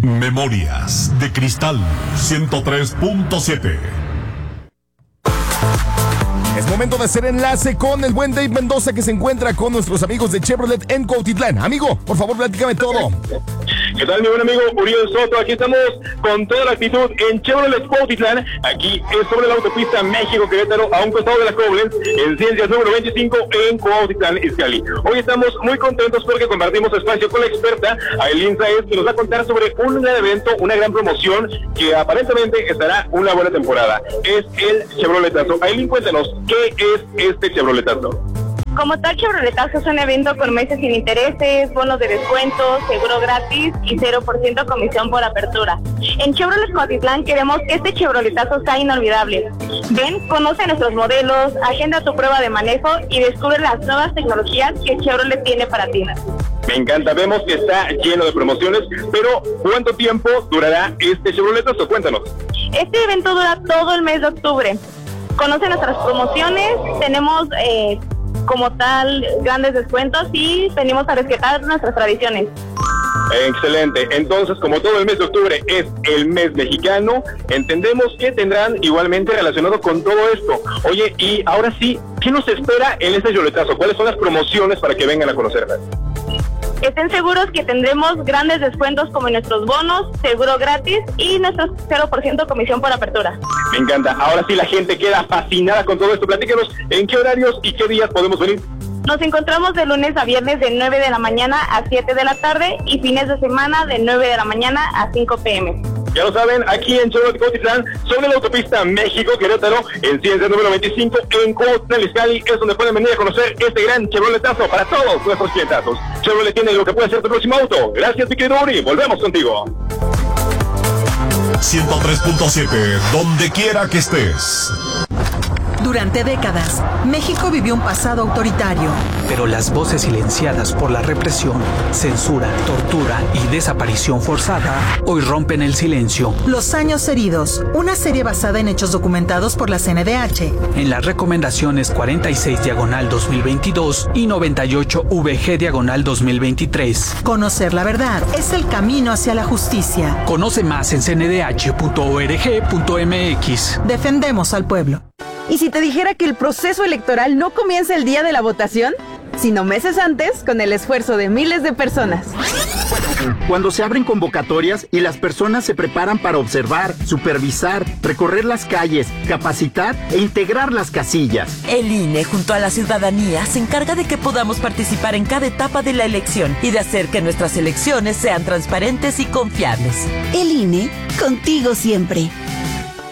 Memorias de Cristal 103.7. Es momento de hacer enlace con el buen Dave Mendoza, que se encuentra con nuestros amigos de Chevrolet en Cuautitlán. Amigo, por favor, platícame todo. ¿Qué tal, mi buen amigo Uriel Soto? Aquí estamos con toda la actitud en Chevrolet Cuautitlán. Aquí es sobre la autopista México-Querétaro, a un costado de la Koblenz, en Ciencias número 25, en Cuautitlán, Izcalli. Hoy estamos muy contentos porque compartimos espacio con la experta Ailín Sáez, que nos va a contar sobre un gran evento, una gran promoción, que aparentemente estará una buena temporada. Es el Chevroletazo. Ailín, cuéntanos, ¿qué es este Chevroletazo? Como tal, Chevroletazo es un evento con meses sin intereses, bonos de descuento, seguro gratis y 0% comisión por apertura. En Chevrolet Cuautitlán queremos que este Chevroletazo sea inolvidable. Ven, conoce nuestros modelos, agenda tu prueba de manejo y descubre las nuevas tecnologías que Chevrolet tiene para ti. Me encanta, vemos que está lleno de promociones, pero ¿cuánto tiempo durará este Chevroletazo? Cuéntanos. Este evento dura todo el mes de octubre. Conoce nuestras promociones, tenemos como tal grandes descuentos y venimos a respetar nuestras tradiciones. Excelente, entonces como todo el mes de octubre es el mes mexicano, entendemos que tendrán igualmente relacionado con todo esto. Oye, y ahora sí, ¿qué nos espera en este Chevroletazo? ¿Cuáles son las promociones para que vengan a conocerlas? Estén seguros que tendremos grandes descuentos como en nuestros bonos, seguro gratis y nuestro 0% comisión por apertura. Me encanta. Ahora sí la gente queda fascinada con todo esto. Platícanos en qué horarios y qué días podemos venir. Nos encontramos de lunes a viernes de 9 de la mañana a 7 de la tarde y fines de semana de 9 de la mañana a 5 p.m. Ya lo saben, aquí en Chevrolet Cuautitlán, sobre la autopista México-Querétaro, en Ciencias número 25, en Cuautitlán, Izcalli, es donde pueden venir a conocer este gran Chevroletazo para todos nuestros clientazos. Chevrolet tiene lo que puede ser tu próximo auto. Gracias, mi querido Uri. Volvemos contigo. 103.7, donde quiera que estés. Durante décadas, México vivió un pasado autoritario. Pero las voces silenciadas por la represión, censura, tortura y desaparición forzada hoy rompen el silencio. Los años heridos, una serie basada en hechos documentados por la CNDH. En las recomendaciones 46/2022 y 98/VG/2023. Conocer la verdad es el camino hacia la justicia. Conoce más en cndh.org.mx. Defendemos al pueblo. ¿Y si te dijera que el proceso electoral no comienza el día de la votación, sino meses antes, con el esfuerzo de miles de personas? Cuando se abren convocatorias y las personas se preparan para observar, supervisar, recorrer las calles, capacitar e integrar las casillas. El INE, junto a la ciudadanía, se encarga de que podamos participar en cada etapa de la elección y de hacer que nuestras elecciones sean transparentes y confiables. El INE, contigo siempre.